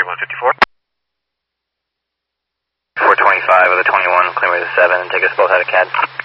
154. 425 with a 21, clear with a 7, take us both out of CAD.